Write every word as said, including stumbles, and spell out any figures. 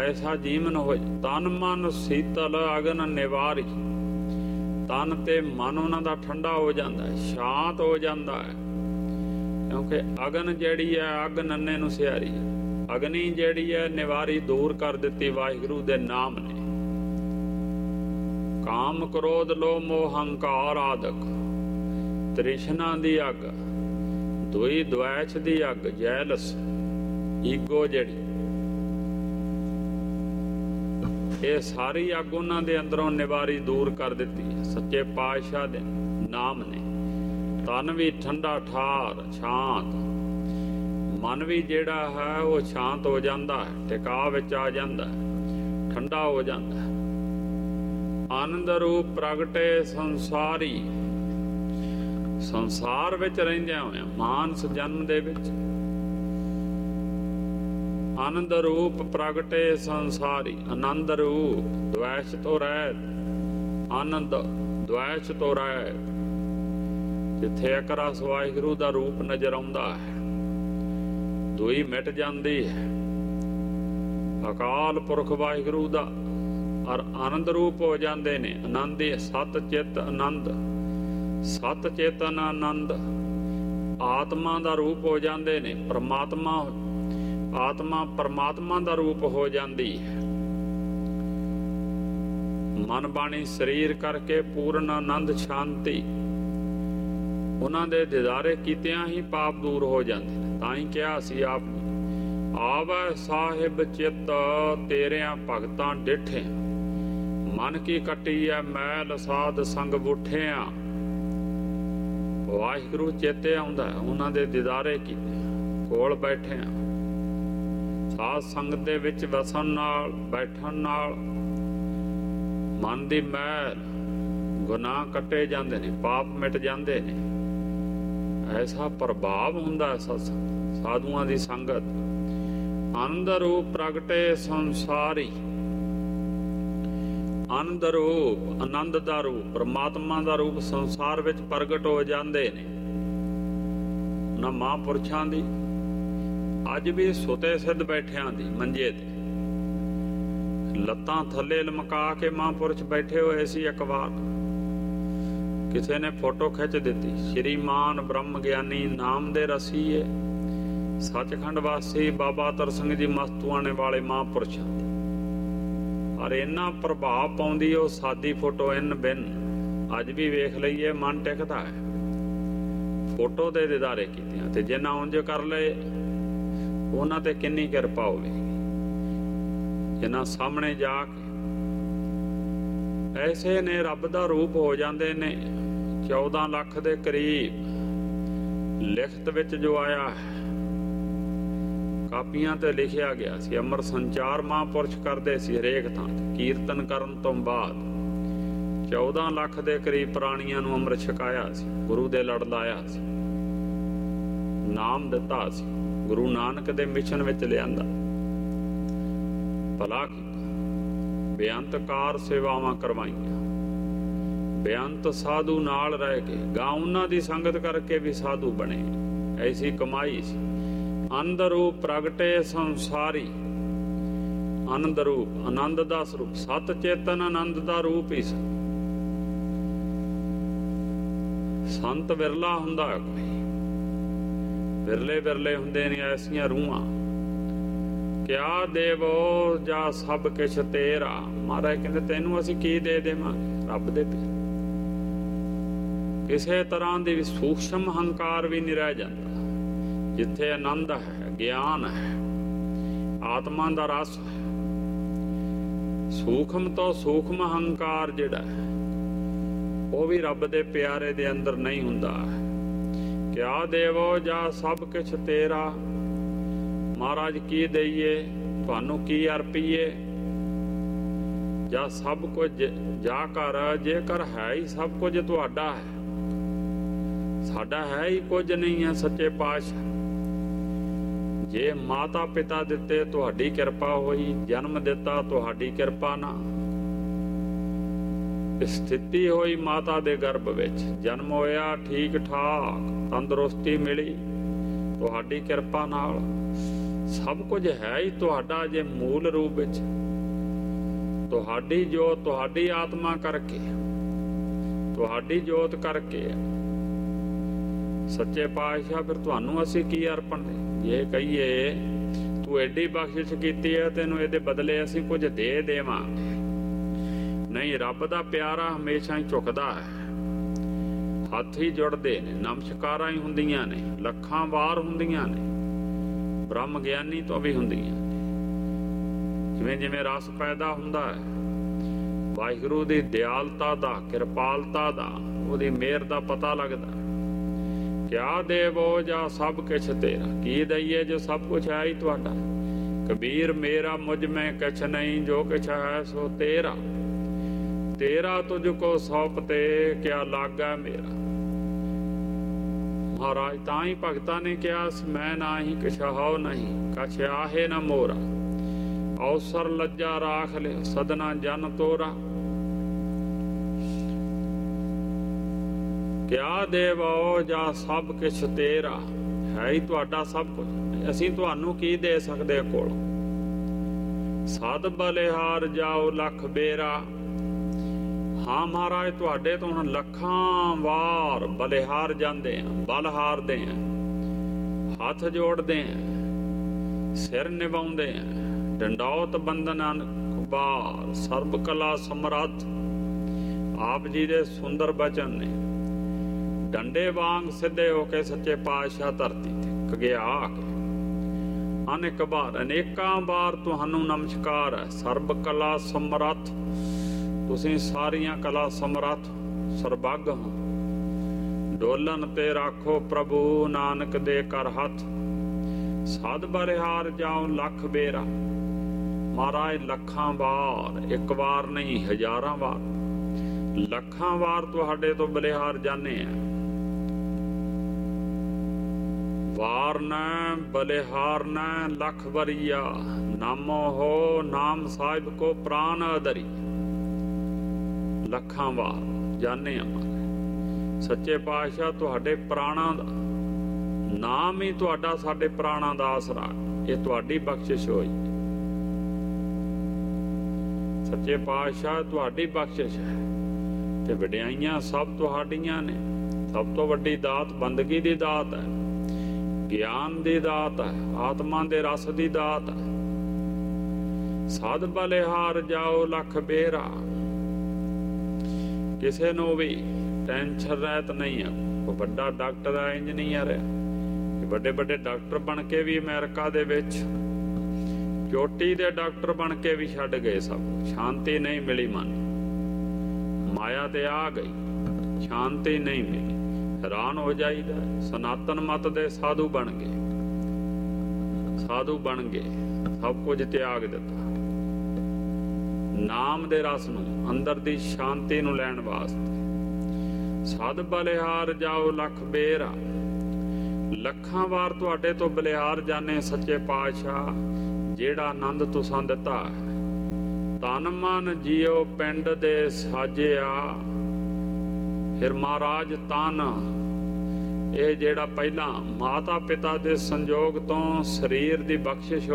ਐਸਾ ਜੀਵਨ ਹੋਏ। ਤਨ ਮਨ ਸੀਤਲ ਅਗਨ ਨਿਵਾਰੀ, ਤਨ ਤੇ ਮਨ ਉਹਨਾਂ ਦਾ ਠੰਡਾ ਹੋ ਜਾਂਦਾ ਹੈ, ਸ਼ਾਂਤ ਹੋ ਜਾਂਦਾ ਹੈ। ਕਿਉਂਕਿ ਅਗਨ ਜਿਹੜੀ ਹੈ ਅੱਗ ਨੰਨੇ ਨੂੰ ਸਿਆਰੀ ਹੈ, ਅਗਨੀ ਜਿਹੜੀ ਹੈ ਨਿਵਾਰੀ ਦੂਰ ਕਰ ਦਿੱਤੀ ਵਾਹਿਗੁਰੂ ਦੇ ਨਾਮ ਨੇ। ਕਾਮ ਕ੍ਰੋਧ ਲੋਭ ਮੋਹ ਹੰਕਾਰ ਆਦਿਕ ਤ੍ਰਿਸ਼ਨਾ ਦੀ ਅੱਗ, ਦੁਈ ਦੁਐਚ ਦੀ ਅੱਗ, ਜੈਲਸ ਈਗੋ ਜਿਹੜੀ, ਇਹ ਸਾਰੀ ਅੱਗ ਉਹਨਾਂ ਦੇ ਅੰਦਰੋਂ ਨਿਵਾਰੀ ਦੂਰ ਕਰ ਦਿੱਤੀ ਹੈ ਸੱਚੇ ਪਾਤਸ਼ਾਹ ਦੇ ਨਾਮ ਨੇ। ਤਨ ਵੀ ਠੰਡਾ ਠਾਰ ਸ਼ਾਂਤ, ਮਨ ਵੀ ਜਿਹੜਾ ਹੈ ਉਹ ਸ਼ਾਂਤ ਹੋ ਜਾਂਦਾ ਹੈ, ਟਿਕਾ ਵਿੱਚ ਆ ਜਾਂਦਾ ਹੈ, ਠੰਡਾ ਹੋ ਜਾਂਦਾ ਹੈ। ਆਨੰਦ ਰੂਪ ਪ੍ਰਗਟੇ ਸੰਸਾਰੀ, ਸੰਸਾਰ ਵਿੱਚ ਰਹਿੰਦਿਆਂ ਹੋਇਆਂ ਮਾਨਸ ਜਨਮ ਦੇ ਵਿੱਚ ਆਨੰਦ ਰੂਪ ਪ੍ਰਗਟੇ ਸੰਸਾਰੀ, ਆਨੰਦ ਰੂਪ ਦੁਐਸ਼ ਤੋਂ ਰਹਿਤ, ਆਨੰਦ ਦੁਐਸ਼ ਤੋਂ ਰਹਿਤ। ਜਿੱਥੇ ਇੱਕ ਰਸ ਵਾਹਿਗੁਰੂ ਦਾ ਰੂਪ ਨਜ਼ਰ ਆਉਂਦਾ ਹੈ, ਦੋਈ ਮਿਟ ਜਾਂਦੀ ਹੈ। ਅਕਾਲ ਪੁਰਖ ਵਾਹਿਗੁਰੂ ਦਾ ਔਰ ਆਨੰਦ ਰੂਪ ਹੋ ਜਾਂਦੇ ਨੇ। ਆਨੰਦ ਸਤ ਚਿੱਤ ਆਨੰਦ, ਸਤ ਚੇਤਨ ਆਨੰਦ, ਆਤਮਾ ਦਾ ਰੂਪ ਹੋ ਜਾਂਦੇ ਨੇ। ਪਰਮਾਤਮਾ, ਆਤਮਾ ਪਰਮਾਤਮਾ ਦਾ ਰੂਪ ਹੋ ਜਾਂਦੀ ਹੈ। ਮਨ ਬਾਣੀ ਸਰੀਰ ਕਰਕੇ ਪੂਰਨ ਆਨੰਦ ਸ਼ਾਂਤੀ, ਉਹਨਾਂ ਦੇ ਦਿਦਾਰੇ ਕੀਤਿਆਂ ਹੀ ਪਾਪ ਦੂਰ ਹੋ ਜਾਂਦੇ ਨੇ। ਤਾਂ ਹੀ ਕਿਹਾ ਸੀ ਆਪ ਨੂੰ, ਆਵੈ ਸਾਹਿਬ ਚਿੱਤ ਤੇਰਿਆਂ ਭਗਤਾਂ ਡਿਠੇ, ਮਨ ਕੀ ਕੱਟੀ ਐ ਮੈਲ ਸਾਧ ਸੰਗ ਬੁੱਠਿਆਂ। ਵਾਹਿਗੁਰੂ ਚੇਤੇ ਆਉਂਦਾ, ਉਹਨਾਂ ਦੇ ਦਿਦਾਰੇ ਕੀਤੇ, ਕੋਲ ਬੈਠੇ ਆ, ਸਾਧ ਸੰਗਤ ਦੇ ਵਿੱਚ ਵਸਣ ਨਾਲ, ਬੈਠਣ ਨਾਲ ਮਨ ਦੀ ਮੈਲ ਗੁਨਾਹ ਕੱਟੇ ਜਾਂਦੇ ਨੇ, ਪਾਪ ਮਿਟ ਜਾਂਦੇ ਨੇ। ਐਸਾ ਪ੍ਰਭਾਵ ਹੁੰਦਾ ਸਤਸੰਗ ਸਾਧੂਆਂ ਦੀ ਸੰਗਤ। ਆਨੰਦ ਰੂਪ ਪ੍ਰਗਟੇ ਸੰਸਾਰੀ, ਆਨੰਦ ਰੂਪ ਆਨੰਦ ਦਾ ਰੂਪ ਪਰਮਾਤਮਾ ਦਾ ਰੂਪ ਸੰਸਾਰ ਵਿੱਚ ਪ੍ਰਗਟ ਹੋ ਜਾਂਦੇ ਨੇ। ਉਹਨਾਂ ਮਹਾਂਪੁਰਸ਼ਾਂ ਦੀ ਅੱਜ ਵੀ ਸੁਤੇ ਸਿੱਧ ਬੈਠਿਆਂ ਦੀ ਮੰਜੇ ਤੇ ਲੱਤਾਂ ਥੱਲੇ ਲਮਕਾ ਕੇ ਮਹਾਂਪੁਰਸ਼ ਬੈਠੇ ਹੋਏ ਸੀ। ਇੱਕ ਵਾਰ ਕਿਸੇ ਨੇ ਫੋਟੋ ਖਿੱਚ ਦਿੱਤੀ, ਸ਼੍ਰੀਮਾਨ ਬ੍ਰਹਮ ਗਿਆਨੀ ਨਾਮ ਦੇ ਰਸੀਏ ਸੱਚਖੰਡ ਵਾਸੀ ਬਾਬਾ ਅਤਰ ਸਿੰਘ ਜੀ ਮਸਤੂਆਣੇ ਵਾਲੇ ਮਹਾਂਪੁਰਸ਼ਾਂ ਦੀ। ਔਰ ਇੰਨਾ ਪ੍ਰਭਾਵ ਪਾਉਂਦੀ ਉਹ ਸਾਦੀ ਫੋਟੋ ਇਨ ਬਿਨ। ਅੱਜ ਵੀ ਵੇਖ ਲਈਏ ਮਨ ਟਿਕਦਾ ਹੈ। ਫੋਟੋ ਦੇ ਦਿਦਾਰੇ ਕੀਤਿਆਂ ਤੇ ਜਿੰਨਾ ਉਂਝ ਕਰ ਲਏ ਉਹਨਾਂ ਤੇ ਕਿੰਨੀ ਕਿਰਪਾ ਹੋਵੇਗੀ। ਜਿੰਨਾ ਸਾਹਮਣੇ ਜਾ ਕੇ ਐਸੇ ਨੇ ਰੱਬ ਦਾ ਰੂਪ ਹੋ ਜਾਂਦੇ ਨੇ। ਚੌਦਾਂ ਲੱਖ ਦੇ ਕਰੀਬ ਲਿਖਤ ਵਿੱਚ ਜੋ ਆਇਆ ਹੈ, ਕਾਪੀਆਂ ਤੇ ਲਿਖਿਆ ਗਿਆ ਸੀ। ਅਮਰ ਸੰਚਾਰ ਮਹਾਂਪੁਰਸ਼ ਕਰਦੇ ਸੀ ਹਰੇਕ ਥਾਂ ਤੇ। ਕੀਰਤਨ ਕਰਨ ਤੋਂ ਬਾਅਦ ਚੌਦਾਂ ਲੱਖ ਦੇ ਕਰੀਬ ਪ੍ਰਾਣੀਆਂ ਨੂੰ ਅੰਮ੍ਰਿਤ ਛਕਾਇਆ ਸੀ, ਗੁਰੂ ਦੇ ਲੜ ਲਾਇਆ ਸੀ, ਨਾਮ ਦਿੱਤਾ ਸੀ, ਗੁਰੂ ਨਾਨਕ ਦੇ ਮਿਸ਼ਨ ਵਿੱਚ ਲਿਆਂਦਾ, ਭਲਾ ਕੀਤਾ, ਬੇਅੰਤ ਕਾਰ ਸੇਵਾਵਾਂ ਕਰਵਾਈਆਂ, ਬੇਅੰਤ ਸਾਧੂ ਨਾਲ ਰਹਿ ਕੇ ਗਾਂ ਉਹਨਾਂ ਦੀ ਸੰਗਤ ਕਰਕੇ ਵੀ ਸਾਧੂ ਬਣੇ। ਐਸੀ ਕਮਾਈ ਸੀ। ਆਨੰਦ ਰੂਪ ਪ੍ਰਗਟੇ ਸੰਸਾਰੀ, ਆਨੰਦ ਰੂਪ ਆਨੰਦ ਦਾ ਸਰੂਪ, ਸਤ ਚੇਤਨ ਆਨੰਦ ਦਾ ਰੂਪ ਹੀ ਸੀ। ਸੰਤ ਵਿਰਲਾ ਹੁੰਦਾ ਕੋਈ, ਵਿਰਲੇ ਵਿਰਲੇ ਹੁੰਦੇ ਨੇ ਐਸੀਆਂ ਰੂਹਾਂ। ਕਿਆ ਦੇਵੋ ਜਾ ਸਭ ਕੁਛ ਤੇਰਾ। ਮਹਾਰਾਜ ਕਹਿੰਦੇ ਤੈਨੂੰ ਅਸੀਂ ਕੀ ਦੇ ਦੇਵਾਂਗੇ, ਰੱਬ ਦੇ ਪਿਆਰੇ। ਕਿਸੇ ਤਰ੍ਹਾਂ ਦੀ ਵੀ ਸੂਖਸ਼ਮ ਹੰਕਾਰ ਵੀ ਨਹੀਂ ਰਹਿ ਜਾਂਦਾ। ਜਿੱਥੇ ਆਨੰਦ ਹੈ, ਗਿਆਨ ਹੈ, ਆਤਮਾ ਦਾ ਰਸ ਹੈ, ਸੂਖਮ ਤੋਂ ਸੂਖਮ ਹੰਕਾਰ ਜਿਹੜਾ ਹੈ ਉਹ ਵੀ ਰੱਬ ਦੇ ਪਿਆਰੇ ਦੇ ਅੰਦਰ ਨਹੀਂ ਹੁੰਦਾ। ਕਿਆ ਦੇਵੋ ਜਾ ਸਭ ਕੁਛ ਤੇਰਾ। ਮਹਾਰਾਜ ਕੀ ਦਈਏ ਤੁਹਾਨੂੰ, ਕੀ ਅਰਪੀਏ। ਜਾਂ ਸਭ ਕੁਝ ਜਾ ਕਰ, ਜੇਕਰ ਹੈ ਹੀ ਸਭ ਕੁਝ ਤੁਹਾਡਾ ਹੈ, ਸਾਡਾ ਹੈ ਹੀ ਕੁਝ ਨਹੀਂ ਹੈ। ਸੱਚੇ ਪਾਤਸ਼ਾਹ ਜੇ ਮਾਤਾ ਪਿਤਾ ਦਿੱਤੇ ਤੁਹਾਡੀ ਕਿਰਪਾ ਹੋਈ, ਜਨਮ ਦਿੱਤਾ ਤੁਹਾਡੀ ਕਿਰਪਾ ਨਾਲ, ਸਥਿਤੀ ਹੋਈ ਮਾਤਾ ਦੇ ਗਰਭ ਵਿੱਚ, ਜਨਮ ਹੋਇਆ ਠੀਕ ਠਾਕ, ਤੰਦਰੁਸਤੀ ਮਿਲੀ ਤੁਹਾਡੀ ਕਿਰਪਾ ਨਾਲ, ਸਭ ਕੁਝ ਹੈ ਹੀ ਤੁਹਾਡਾ ਜੇ ਮੂਲ ਰੂਪ ਵਿੱਚ ਤੁਹਾਡੀ ਜੋਤ, ਤੁਹਾਡੀ ਆਤਮਾ ਕਰਕੇ, ਤੁਹਾਡੀ ਜੋਤ ਕਰਕੇ। ਸੱਚੇ ਪਾਤਸ਼ਾਹ ਫਿਰ ਤੁਹਾਨੂੰ ਅਸੀਂ ਕੀ ਅਰਪਣ ਦੇ? ਜੇ ਕਹੀਏ ਤੂੰ ਐਡੀ ਬਖਸ਼ਿਸ਼ ਕੀਤੀ ਹੈ, ਤੈਨੂੰ ਇਹਦੇ ਬਦਲੇ ਅਸੀਂ ਕੁਝ ਦੇ ਦੇਵਾਂਗੇ, ਨਹੀਂ। ਰੱਬ ਦਾ ਪਿਆਰਾ ਹਮੇਸ਼ਾ ਹੀ ਝੁਕਦਾ ਹੈ, ਹੱਥ ਹੀ ਜੁੜਦੇ ਨੇ, ਨਮਸਕਾਰਾਂ ਹੀ ਹੁੰਦੀਆਂ ਨੇ, ਲੱਖਾਂ ਵਾਰ ਹੁੰਦੀਆਂ ਨੇ, ਬ੍ਰਹਮ ਗਿਆਨੀ ਤੋਂ ਵੀ ਹੁੰਦੀਆਂ ਨੇ। ਜਿਵੇਂ ਜਿਵੇਂ ਰਸ ਪੈਦਾ ਹੁੰਦਾ ਹੈ, ਵਾਹਿਗੁਰੂ ਦੀ ਦਿਆਲਤਾ ਦਾ, ਕਿਰਪਾਲਤਾ ਦਾ, ਉਹਦੀ ਮਿਹਰ ਦਾ ਪਤਾ ਲੱਗਦਾ। ਕਿਆ ਦੇਵੋ ਜਾਂ ਸਭ ਕੁਛ ਤੇਰਾ, ਕੀ ਦਈਏ ਜੋ ਸਭ ਕੁਛ ਹੈ ਹੀ ਤੁਹਾਡਾ। ਕਬੀਰ ਮੇਰਾ ਮੁਝ ਮੈਂ ਕੁਛ ਨਹੀਂ, ਜੋ ਕੁਛ ਹੈ ਸੋ ਤੇਰਾ। ਤੇਰਾ ਤੁਝ ਕੋ ਸੌਂਪਤੇ ਕਿਆ ਲਾਗਾ ਮੇਰਾ। ਮਹਾਰਾਜ ਤਾਂ ਹੀ ਭਗਤਾਂ ਨੇ ਕਿਹਾ, ਮੈਂ ਨਾਹੀ ਕੁਛ ਹਉ ਨਹੀਂ, ਕਛ ਆਹੇ ਨਾ ਮੋਰਾ। ਅਵਸਰ ਲੱਜਾ ਰਾਖ ਲਿਆ, ਸਦਨਾ ਜਨ ਤੋਰਾ। ਕਿਆ ਦੇਵੋ ਜਾਂ ਸਭ ਕੁਛ ਤੇਰਾ, ਹੈ ਹੀ ਤੁਹਾਡਾ ਸਭ ਕੁਝ, ਅਸੀਂ ਤੁਹਾਨੂੰ ਕੀ ਦੇ ਸਕਦੇ ਕੋਲ। ਸਦ ਬਲਿਹਾਰ ਜਾਓ ਲੱਖ ਬੇਰਾ। ਹਾਂ ਮਹਾਰਾਜ, ਤੁਹਾਡੇ ਤੋਂ ਹੁਣ ਲੱਖਾਂ ਵਾਰ ਬਲਿਹਾਰ ਜਾਂਦੇ ਆ, ਬਲ ਹਾਰਦੇ ਆ, ਹੱਥ ਜੋੜਦੇ ਆ, ਸਿਰ ਨਿਵਾਉਂਦੇ ਆ। ਡੰਡੌਤ ਬੰਦਨ ਕੁਬਾਰ, ਸਰਬ ਕਲਾ ਸਮਰੱਥ। ਆਪ ਜੀ ਦੇ ਸੁੰਦਰ ਬਚਨ ਨੇ, ਡੰਡੇ ਵਾਂਗ ਸਿੱਧੇ ਹੋ ਕੇ ਸੱਚੇ ਪਾਤਸ਼ਾਹ ਧਰਤੀ ਤੇ ਕਗਿਆ ਕੇ ਅਨੇਕ ਵਾਰ, ਅਨੇਕਾਂ ਵਾਰ ਤੁਹਾਨੂੰ ਨਮਸਕਾਰ ਹੈ। ਸਰਬ ਕਲਾ ਸਮਰੱਥ, ਤੁਸੀਂ ਸਾਰੀਆਂ ਕਲਾ ਸਮਰੱਥ ਸਰਬੱਗ ਹੋ। ਡੋਲਨ ਤੇ ਰਾਖੋ ਪ੍ਰਭੂ, ਨਾਨਕ ਦੇ ਕਰ ਹੱਥ। ਸਦ ਬਲਿਹਾਰ ਜਾਉ ਲੱਖ ਬੇਰਾ। ਮਹਾਰਾਜ ਲੱਖਾਂ ਵਾਰ, ਇੱਕ ਵਾਰ ਨਹੀਂ ਹਜ਼ਾਰਾਂ ਵਾਰ, ਲੱਖਾਂ ਵਾਰ ਤੁਹਾਡੇ ਤੋਂ ਬਲਿਹਾਰ ਜਾਣੇ ਆ। ਵਾਰ ਨਾ ਬਲਿਹਾਰ ਨਾ ਲੱਖ ਵਰੀਆ, ਨਾਮੋ ਹੋ ਨਾਮ ਸਾਹਿਬ ਕੋ ਪ੍ਰਾਨ ਅਦਰੀ। ਲੱਖਾਂ ਵਾਰ ਜਾਣੇ ਆ ਸੱਚੇ ਪਾਤਸ਼ਾਹ, ਤੁਹਾਡੇ ਪ੍ਰਾਣਾਂ ਦਾ ਨਾਮ ਹੀ ਤੁਹਾਡਾ ਸਾਡੇ ਪ੍ਰਾਣਾਂ ਦਾ ਆਸਰਾ। ਇਹ ਤੁਹਾਡੀ ਬਖਸ਼ਿਸ਼ ਹੋਈ ਸੱਚੇ ਪਾਤਸ਼ਾਹ, ਤੁਹਾਡੀ ਬਖਸ਼ਿਸ਼ ਹੈ ਤੇ ਵਡਿਆਈਆਂ ਸਭ ਤੁਹਾਡੀਆਂ ਨੇ। ਸਭ ਤੋਂ ਵੱਡੀ ਦਾਤ ਬੰਦਗੀ ਦੀ ਦਾਤ ਹੈ, ਗਿਆਨ ਦੀ ਦਾਤ ਹੈ, ਆਤਮਾ ਦੇ ਰਸ ਦੀ ਦਾਤ ਹੈ। ਸਦ ਬਲਿਹਾਰ ਜਾਓ ਲੱਖ ਬੇਰਾ। ਕਿਸੇ ਨੂੰ ਵੀ ਟੈਨਸ਼ਨ ਰਹਿਤ ਨਹੀਂ ਹੈ। ਕੋਈ ਵੱਡਾ ਡਾਕਟਰ ਹੈ, ਇੰਜੀਨੀਅਰ ਹੈ, ਵੱਡੇ ਵੱਡੇ ਡਾਕਟਰ ਬਣ ਕੇ ਵੀ ਅਮਰੀਕਾ ਦੇ ਵਿੱਚ ਚੋਟੀ ਦੇ ਡਾਕਟਰ ਬਣ ਕੇ ਵੀ ਛੱਡ ਗਏ ਸਭ। ਸ਼ਾਂਤੀ ਨਹੀਂ ਮਿਲੀ, ਮਨ ਮਾਇਆ ਤੇ ਆ ਗਈ, ਸ਼ਾਂਤੀ ਨਹੀਂ ਮਿਲੀ। ਹੈਰਾਨ ਹੋ ਜਾਈਦਾ। ਸਨਾਤਨ ਮਤ ਦੇ ਸਾਧੂ ਬਣ ਗਏ, ਸਾਧੂ ਬਣ ਗਏ, ਸਭ ਕੁਝ ਤਿਆਗ ਦਿੱਤਾ ਨਾਮ ਦੇ ਰਸ ਨੂੰ, ਅੰਦਰ ਦੀ ਸ਼ਾਂਤੀ ਨੂੰ ਲੈਣ ਵਾਸਤੇ। ਸਦ ਬਲਿਹਾਰ ਜਾਓ ਲੱਖ ਬੇਰਾ। ਲੱਖਾਂ ਵਾਰ ਤੁਹਾਡੇ ਤੋਂ ਬਲਿਹਾਰ ਜਾਣੇ ਸੱਚੇ ਪਾਤਸ਼ਾਹ। ਜਿਹੜਾ ਆਨੰਦ ਤੁਸਾਂ ਦਿੱਤਾ, ਤਨ ਮਨ ਜੀਓ ਪਿੰਡ ਦੇ ਸਾਜਿਆ। ਫਿਰ ਮਹਾਰਾਜ ਤਨ, ਇਹ ਜਿਹੜਾ ਪਹਿਲਾਂ ਮਾਤਾ ਪਿਤਾ ਦੇ ਸੰਜੋਗ ਤੋਂ ਸਰੀਰ ਦੀ ਬਖਸ਼ਿਸ਼